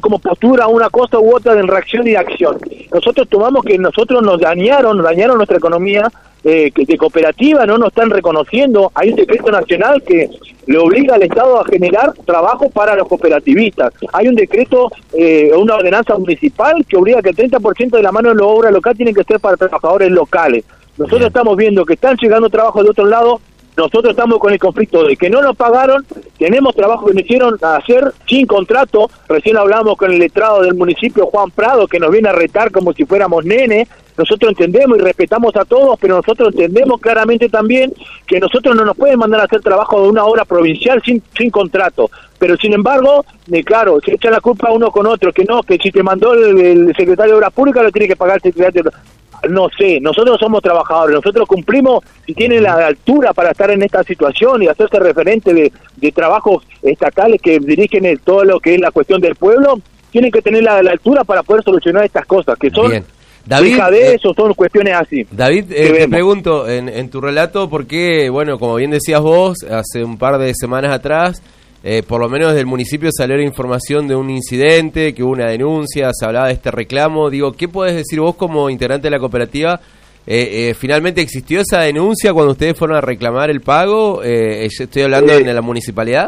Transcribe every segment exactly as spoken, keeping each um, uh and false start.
como postura una cosa u otra en reacción y acción. Nosotros tomamos que nosotros nos dañaron, dañaron nuestra economía eh, que de cooperativa, no nos están reconociendo. Hay un decreto nacional que le obliga al Estado a generar trabajo para los cooperativistas. Hay un decreto, eh, una ordenanza municipal que obliga que el treinta por ciento de la mano de obra local tiene que ser para trabajadores locales. Nosotros Bien. estamos viendo que están llegando trabajos de otro lado. Nosotros estamos con el conflicto de que no nos pagaron, tenemos trabajo que nos hicieron hacer sin contrato. Recién hablamos con el letrado del municipio, Juan Prado, que nos viene a retar como si fuéramos nenes. Nosotros entendemos y respetamos a todos, pero nosotros entendemos claramente también que nosotros no nos pueden mandar a hacer trabajo de una obra provincial sin sin contrato. Pero sin embargo, eh, claro, se echa la culpa uno con otro, que no, que si te mandó el, el secretario de Obras Públicas lo tiene que pagar el secretario. No sé, nosotros somos trabajadores, nosotros cumplimos, si tienen la altura para estar en esta situación y hacerse referente de, de trabajos estatales que dirigen el, todo lo que es la cuestión del pueblo, tienen que tener la, la altura para poder solucionar estas cosas, que son Bien. David, hija de eso, son cuestiones así. David, eh, te pregunto, en, en tu relato, porque, bueno, como bien decías vos, hace un par de semanas atrás, Eh, por lo menos del municipio salió la información de un incidente, que hubo una denuncia, se hablaba de este reclamo. Digo, ¿qué podés decir vos como integrante de la cooperativa? Eh, eh, ¿Finalmente existió esa denuncia cuando ustedes fueron a reclamar el pago? Eh, estoy hablando eh, de la municipalidad.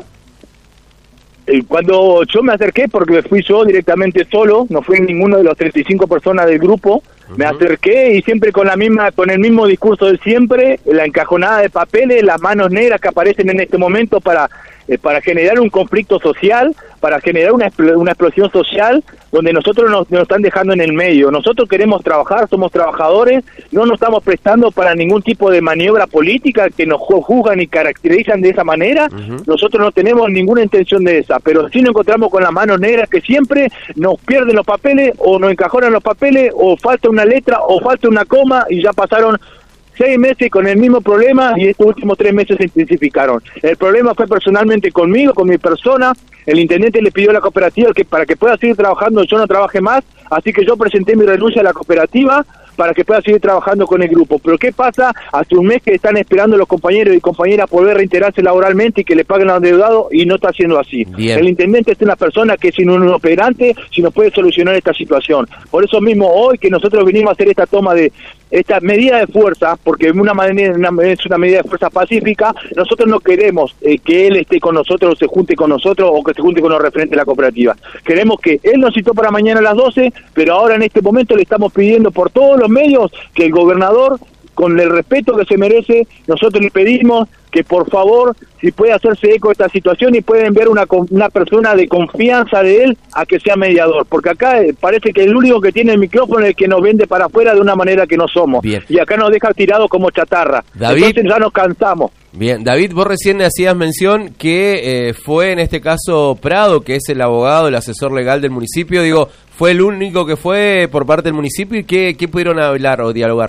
Eh, cuando yo me acerqué, porque fui yo directamente solo, no fui ninguno de los treinta y cinco personas del grupo, uh-huh. me acerqué y siempre con la misma, con el mismo discurso de siempre, la encajonada de papeles, las manos negras que aparecen en este momento para eh, para generar un conflicto social, para generar una, una explosión social, donde nosotros nos, nos están dejando en el medio. Nosotros queremos trabajar, somos trabajadores, no nos estamos prestando para ningún tipo de maniobra política que nos juzgan y caracterizan de esa manera. Uh-huh. Nosotros no tenemos ninguna intención de esa, pero sí nos encontramos con las manos negras que siempre nos pierden los papeles, o nos encajonan los papeles, o falta una letra, o falta una coma, y ya pasaron seis meses con el mismo problema y estos últimos tres meses se intensificaron. El problema fue personalmente conmigo, con mi persona. El intendente le pidió a la cooperativa que para que pueda seguir trabajando yo no trabaje más, así que yo presenté mi renuncia a la cooperativa para que pueda seguir trabajando con el grupo. Pero ¿qué pasa? Hace un mes que están esperando los compañeros y compañeras poder reintegrarse laboralmente y que le paguen al endeudado, y no está haciendo así. Bien. El intendente es una persona que es un operante, si no puede solucionar esta situación. Por eso mismo hoy que nosotros vinimos a hacer esta toma de esta medida de fuerza, porque una manera, una, es una medida de fuerza pacífica, nosotros no queremos eh, que él esté con nosotros, o se junte con nosotros, o que se junte con los referentes de la cooperativa. Queremos que él nos citó para mañana a las doce, pero ahora en este momento le estamos pidiendo por todos los medios que el gobernador, con el respeto que se merece, nosotros le pedimos que por favor, si puede hacerse eco de esta situación y puede enviar una, una persona de confianza de él a que sea mediador, porque acá eh, parece que el único que tiene el micrófono es el que nos vende para afuera de una manera que no somos. Bien. Y acá nos deja tirados como chatarra. David, entonces ya nos cansamos. Bien, David, vos recién hacías mención que eh, fue en este caso Prado, que es el abogado, el asesor legal del municipio. Digo, ¿fue el único que fue por parte del municipio? ¿Y qué, qué pudieron hablar o dialogar?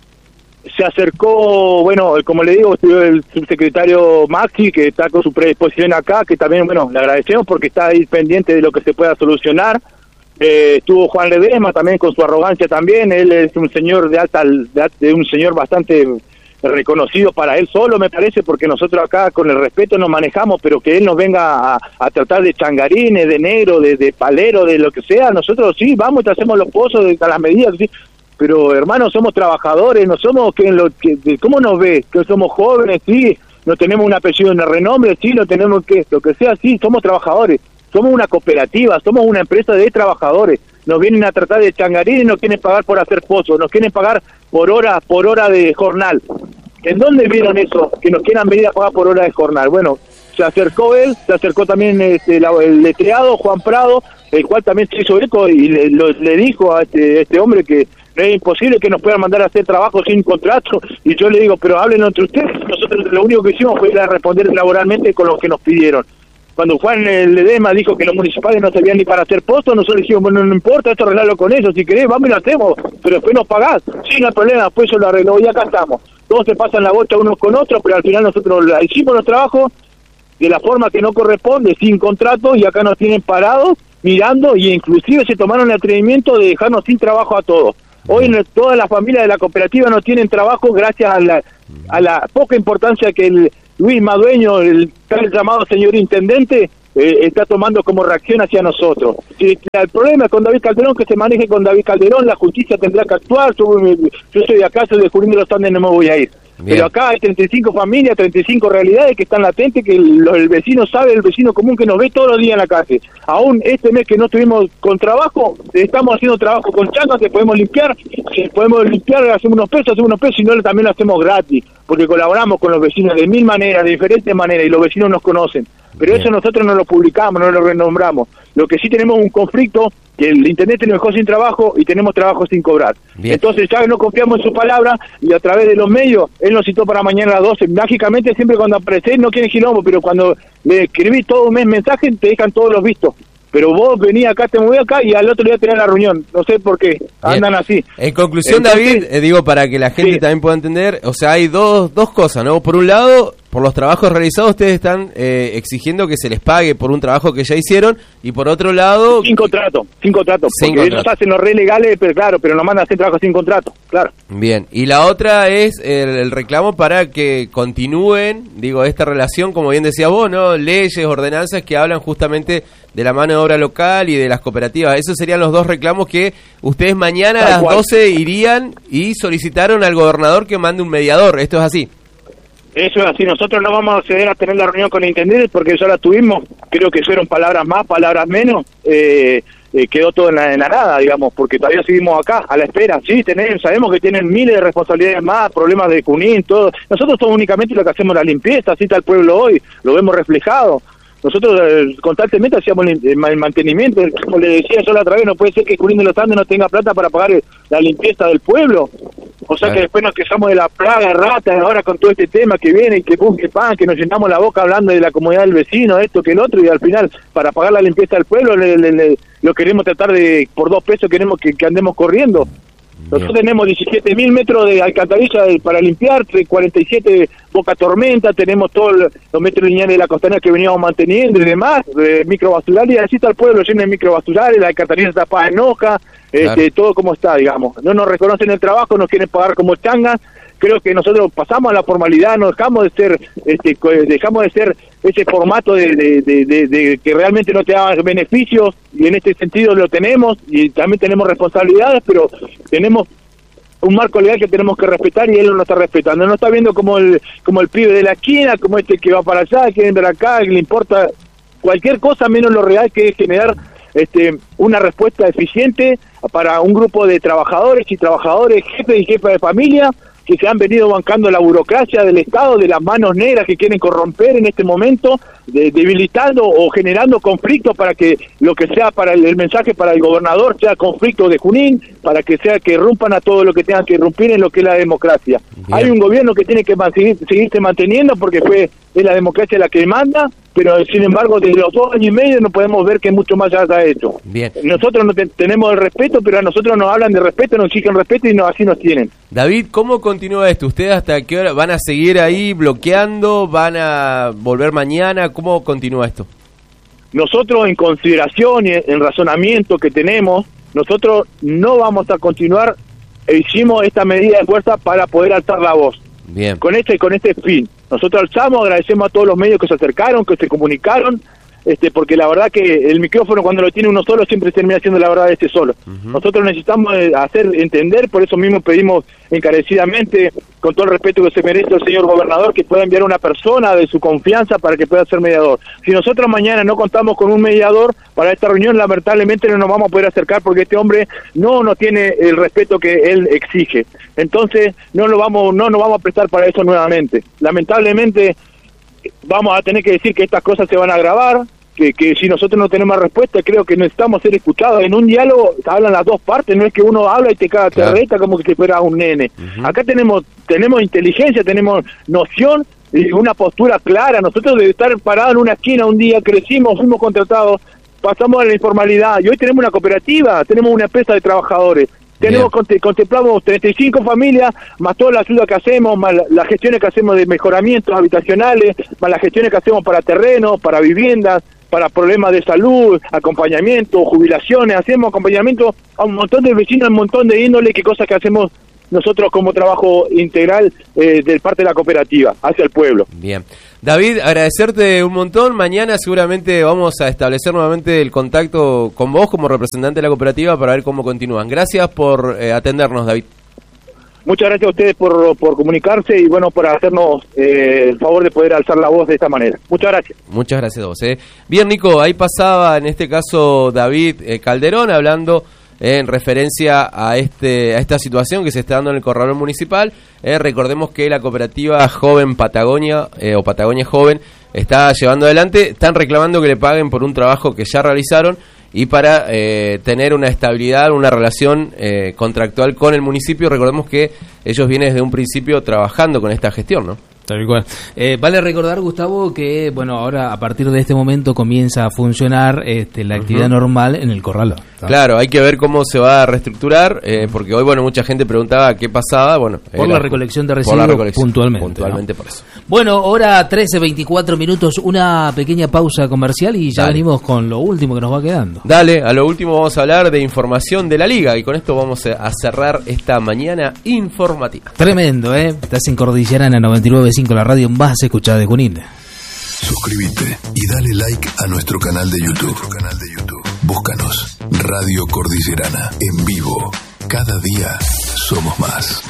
Se acercó, bueno, como le digo, estuvo el subsecretario Maxi, que está con su predisposición acá, que también, bueno, le agradecemos porque está ahí pendiente de lo que se pueda solucionar. Eh, estuvo Juan Ledesma también con su arrogancia también. Él es un señor de alta, de, de un señor bastante reconocido para él solo, me parece, porque nosotros acá con el respeto nos manejamos, pero que él nos venga a, a tratar de changarines, de negro, de, de palero, de lo que sea, nosotros sí, vamos y te hacemos los pozos de, a las medidas, sí. Pero hermanos, somos trabajadores, no somos que lo que cómo nos ve, que somos jóvenes, sí, no tenemos un apellido de renombre, sí, no tenemos que lo que sea, sí, somos trabajadores, somos una cooperativa, somos una empresa de trabajadores. Nos vienen a tratar de changarín y nos quieren pagar por hacer pozos, nos quieren pagar por hora, por hora de jornal. ¿En dónde vieron eso? Que nos quieran venir a pagar por hora de jornal. Bueno, se acercó él, se acercó también este, el letreado Juan Prado, el cual también se hizo eco y le, lo, le dijo a este, este hombre que es imposible que nos puedan mandar a hacer trabajo sin contrato, y yo le digo, pero hablen entre ustedes. Nosotros lo único que hicimos fue ir a responder laboralmente con lo que nos pidieron. Cuando Juan Ledesma dijo que los municipales no servían ni para hacer postos, nosotros dijimos, bueno, no importa, esto arreglarlo con ellos, si querés, vamos y lo hacemos, pero después nos pagás. Sí, no hay problema, después yo lo arreglo, y acá estamos. Todos se pasan la bocha unos con otros, pero al final nosotros hicimos los trabajos de la forma que no corresponde, sin contrato, y acá nos tienen parados, mirando, y inclusive se tomaron el atrevimiento de dejarnos sin trabajo a todos. Hoy no, todas las familias de la cooperativa no tienen trabajo gracias a la, a la poca importancia que el Luis Madueño, el tal llamado señor intendente, eh, está tomando como reacción hacia nosotros. Si el problema es con David Calderón, que se maneje con David Calderón, la justicia tendrá que actuar. Yo, yo soy de acá, soy de Junín de los Andes, no me voy a ir. Bien. Pero acá hay treinta y cinco familias, treinta y cinco realidades que están latentes, que el, el vecino sabe, el vecino común que nos ve todos los días en la calle. Aún este mes que no estuvimos con trabajo, estamos haciendo trabajo con changas que podemos limpiar, si podemos limpiar, hacemos unos pesos, hacemos unos pesos, y no también lo hacemos gratis, porque colaboramos con los vecinos de mil maneras, de diferentes maneras, y los vecinos nos conocen. Pero Bien. Eso nosotros no lo publicamos, no lo renombramos. Lo que sí tenemos un conflicto, que el intendente nos dejó sin trabajo y tenemos trabajo sin cobrar. Bien. Entonces ya no confiamos en su palabra y a través de los medios, él nos citó para mañana a las doce. Mágicamente siempre cuando aparece, no quieren quilombo, pero cuando le escribí todo un mes mensaje, te dejan todos los vistos. Pero vos venís acá, te moví acá y al otro día tenés la reunión. No sé por qué, andan Bien. Así. En conclusión, Entonces, David, eh, digo, para que la gente sí. también pueda entender, o sea, hay dos, dos cosas, ¿no? Por un lado, por los trabajos realizados, ustedes están eh, exigiendo que se les pague por un trabajo que ya hicieron, y por otro lado... Sin contrato, sin contrato, sin porque contrato. Ellos hacen los re legales, pero claro, pero nos mandan a hacer trabajo sin contrato, claro. Bien, y la otra es el, el reclamo para que continúen, digo, esta relación, como bien decías vos, ¿no? Leyes, ordenanzas que hablan justamente de la mano de obra local y de las cooperativas. Esos serían los dos reclamos que ustedes mañana Tal a las cual. doce irían y solicitaron al gobernador que mande un mediador. ¿Esto es así? Eso es así. Nosotros no vamos a acceder a tener la reunión con el intendente porque ya la tuvimos. Creo que fueron palabras más, palabras menos. Eh, eh, quedó todo en la, en la nada, digamos, porque todavía seguimos acá, a la espera. Sí, tenemos, sabemos que tienen miles de responsabilidades más, problemas de Junín, todo. Nosotros somos únicamente los que hacemos la limpieza, así está el pueblo hoy, lo vemos reflejado. Nosotros eh, constantemente hacíamos el, el mantenimiento, como le decía yo la otra vez, no puede ser que Junín de los Andes no tenga plata para pagar el, la limpieza del pueblo. O sea, claro, que después nos quejamos de la plaga, ratas, ahora con todo este tema que viene, y que pum, que pan, que nos llenamos la boca hablando de la comunidad del vecino, esto, que el otro, y al final, para pagar la limpieza del pueblo, le, le, le, lo queremos tratar de, por dos pesos queremos que, que andemos corriendo. Nosotros Bien. tenemos diecisiete mil metros de alcantarilla para limpiar, cuarenta y siete Boca Tormenta, tenemos todos los metros lineales de la costanera que veníamos manteniendo y demás, de microbasulares, y así está el pueblo lleno de microbasulares, la alcantarilla tapada en hoja, claro. este, todo como está, digamos. No nos reconocen el trabajo, nos quieren pagar como changas. Creo que nosotros pasamos a la formalidad, no dejamos de ser, este, dejamos de ser ese formato de, de, de, de, de que realmente no te da beneficios, y en este sentido lo tenemos, y también tenemos responsabilidades, pero tenemos un marco legal que tenemos que respetar y él no lo está respetando. No está viendo como el como el pibe de la esquina, como este que va para allá, que entra acá, que le importa cualquier cosa menos lo real, que es generar este una respuesta eficiente para un grupo de trabajadores y trabajadores, jefes y jefas de familia, que se han venido bancando la burocracia del Estado, de las manos negras que quieren corromper en este momento, de, debilitando o generando conflictos para que lo que sea para el, el mensaje para el gobernador sea conflicto de Junín, para que sea que rompan a todo lo que tengan que irrumpir en lo que es la democracia. Bien. Hay un gobierno que tiene que seguir, seguirse manteniendo porque fue es la democracia la que manda, pero sin embargo desde los dos años y medio no podemos ver que mucho más ya se ha hecho. Bien. Nosotros no te, tenemos el respeto, pero a nosotros nos hablan de respeto, nos exigen respeto y no, así nos tienen. David, ¿cómo continúa esto? ¿Ustedes hasta qué hora van a seguir ahí bloqueando? ¿Van a volver mañana? ¿Cómo continúa esto? Nosotros, en consideración y en razonamiento que tenemos, nosotros no vamos a continuar. Hicimos esta medida de fuerza para poder alzar la voz. Bien. Con este, con este fin. Nosotros alzamos, agradecemos a todos los medios que se acercaron, que se comunicaron, este, porque la verdad que el micrófono cuando lo tiene uno solo siempre termina siendo la verdad de este solo. Uh-huh. Nosotros necesitamos hacer entender, por eso mismo pedimos encarecidamente, con todo el respeto que se merece el señor gobernador, que pueda enviar una persona de su confianza para que pueda ser mediador. Si nosotros mañana no contamos con un mediador para esta reunión, lamentablemente no nos vamos a poder acercar porque este hombre no nos tiene el respeto que él exige. Entonces no lo vamos, no nos vamos a prestar para eso nuevamente. Lamentablemente vamos a tener que decir que estas cosas se van a agravar, que, que si nosotros no tenemos respuesta, creo que necesitamos ser escuchados. En un diálogo hablan las dos partes, no es que uno habla y te caga, claro, te reta como que si fuera un nene. Uh-huh. Acá tenemos tenemos inteligencia, tenemos noción y una postura clara. Nosotros de estar parados en una esquina un día, crecimos, fuimos contratados, pasamos a la informalidad y hoy tenemos una cooperativa, tenemos una empresa de trabajadores. Tenemos cont contemplamos treinta y cinco familias, más toda la ayuda que hacemos, más la, las gestiones que hacemos de mejoramientos habitacionales, más las gestiones que hacemos para terrenos, para viviendas, para problemas de salud, acompañamiento, jubilaciones. Hacemos acompañamiento a un montón de vecinos, un montón de índole, que cosas que hacemos nosotros como trabajo integral eh, de parte de la cooperativa hacia el pueblo. Bien. David, agradecerte un montón. Mañana seguramente vamos a establecer nuevamente el contacto con vos como representante de la cooperativa para ver cómo continúan. Gracias por eh, atendernos, David. Muchas gracias a ustedes por, por comunicarse y bueno, por hacernos eh, el favor de poder alzar la voz de esta manera. Muchas gracias. Muchas gracias a vos. Eh. Bien, Nico, ahí pasaba en este caso David eh, Calderón hablando eh, en referencia a este a esta situación que se está dando en el Corralón Municipal. Eh, recordemos que la cooperativa Joven Patagonia eh, o Patagonia Joven está llevando adelante, están reclamando que le paguen por un trabajo que ya realizaron y para eh, tener una estabilidad, una relación eh, contractual con el municipio. Recordemos que ellos vienen desde un principio trabajando con esta gestión, ¿no? Tal cual. Eh, vale recordar, Gustavo, que bueno, ahora a partir de este momento comienza a funcionar este, la actividad uh-huh. normal en el Corralón. ¿Tá? Claro, hay que ver cómo se va a reestructurar, eh, porque hoy, bueno, mucha gente preguntaba qué pasaba. Bueno, por la recolección de residuos puntualmente. Puntualmente, ¿no? Por eso. Bueno, hora trece, veinticuatro minutos, una pequeña pausa comercial y ya Dale. venimos con lo último que nos va quedando. Dale, a lo último vamos a hablar de información de la Liga y con esto vamos a cerrar esta mañana informativa. Tremendo, ¿eh? Estás en Cordillerana noventa y nueve punto cinco, la radio más escuchada de Junín. Suscríbete y dale like a nuestro canal de YouTube. Nuestro canal de YouTube. Búscanos Radio Cordillerana en vivo. Cada día somos más.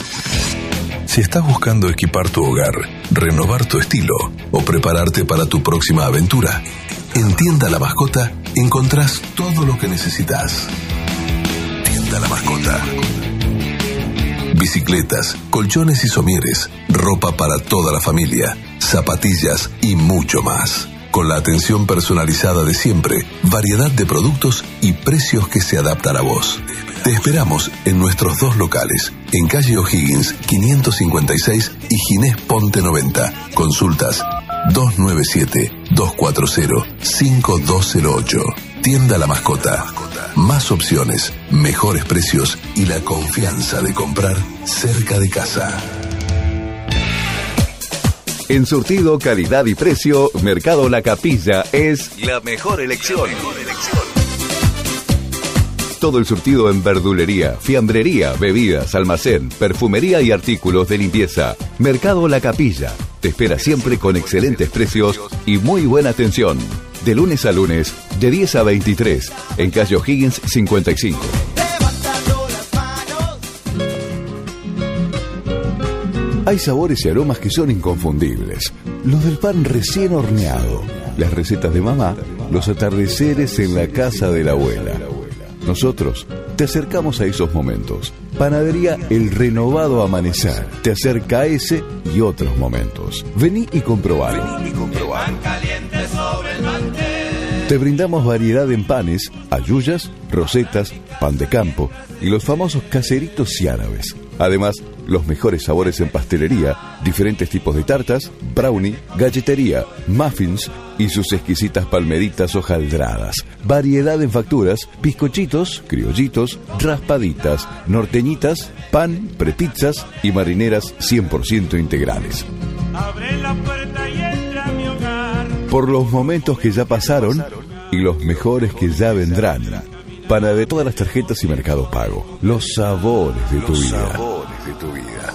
Si estás buscando equipar tu hogar, renovar tu estilo o prepararte para tu próxima aventura, en Tienda La Mascota encontrás todo lo que necesitas. Tienda La Mascota. Bicicletas, colchones y somieres, ropa para toda la familia, zapatillas y mucho más. Con la atención personalizada de siempre, variedad de productos y precios que se adaptan a vos. Te esperamos en nuestros dos locales, en calle O'Higgins quinientos cincuenta y seis y Ginés Ponte noventa. Consultas dos nueve siete, dos cuatro cero, cinco dos cero ocho. Tienda La Mascota. Más opciones, mejores precios y la confianza de comprar cerca de casa. En surtido, calidad y precio, Mercado La Capilla es la mejor elección. Todo el surtido en verdulería, fiambrería, bebidas, almacén, perfumería y artículos de limpieza. Mercado La Capilla te espera siempre con excelentes precios y muy buena atención. De lunes a lunes, de diez a veintitrés, en calle O'Higgins cincuenta y cinco. Hay sabores y aromas que son inconfundibles. Los del pan recién horneado, las recetas de mamá, los atardeceres en la casa de la abuela. Nosotros te acercamos a esos momentos. Panadería El Renovado Amanecer te acerca a ese y otros momentos. Vení y comprobalo. Vení y comprobalo. Te brindamos variedad en panes, ayuyas, rosetas, pan de campo y los famosos caseritos y árabes. Además, los mejores sabores en pastelería, diferentes tipos de tartas, brownie, galletería, muffins y sus exquisitas palmeritas hojaldradas. Variedad en facturas, bizcochitos, criollitos, raspaditas, norteñitas, pan, prepizzas y marineras cien por ciento integrales. Abre la puerta y entra a mi hogar. Por los momentos que ya pasaron y los mejores que ya vendrán. Pana de todas las tarjetas y Mercado Pago. Los sabores de tu vida. Los sabores de tu vida.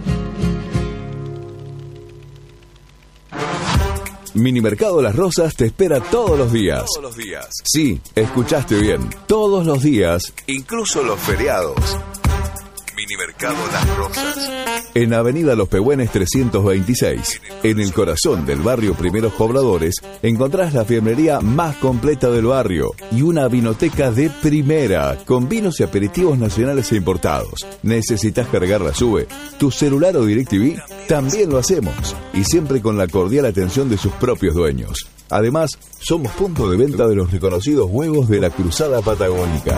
Minimercado Las Rosas te espera todos los días. Todos los días. Sí, escuchaste bien. Todos los días, incluso los feriados. Minimercado Las Rosas. En Avenida Los Pehuenes trescientos veintiséis, en el corazón del barrio Primeros Pobladores, encontrás la fiambrería más completa del barrio y una vinoteca de primera, con vinos y aperitivos nacionales e importados. ¿Necesitas cargar la SUBE, tu celular o DirecTV? También lo hacemos, y siempre con la cordial atención de sus propios dueños. Además, somos punto de venta de los reconocidos huevos de la Cruzada Patagónica.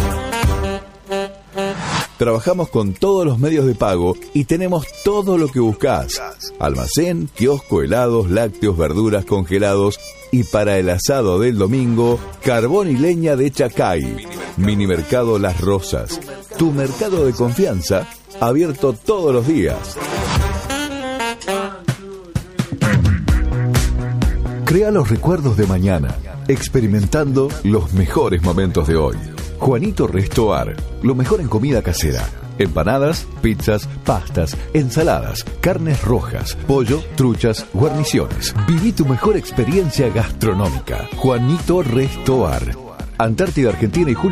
Trabajamos con todos los medios de pago y tenemos todo lo que buscás. Almacén, kiosco, helados, lácteos, verduras, congelados y para el asado del domingo, carbón y leña de Chacay. Minimercado Las Rosas. Tu mercado de confianza, abierto todos los días. Crea los recuerdos de mañana, experimentando los mejores momentos de hoy. Juanito Restobar, lo mejor en comida casera. Empanadas, pizzas, pastas, ensaladas, carnes rojas, pollo, truchas, guarniciones. Viví tu mejor experiencia gastronómica. Juanito Restobar. Antártida Argentina y Julio